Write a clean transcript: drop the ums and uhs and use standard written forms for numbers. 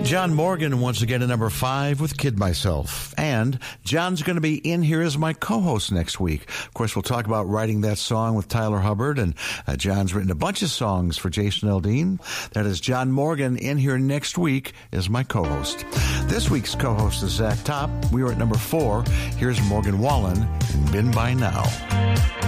John Morgan once again at number 5 with Kid Myself. And John's going to be in here as my co-host next week. Of course, we'll talk about writing that song with Tyler Hubbard. And John's written a bunch of songs for Jason Aldean. That is John Morgan in here next week as my co-host. This week's co-host is Zach Top. We were at number 4. Here's Morgan Wallen in Been By Now.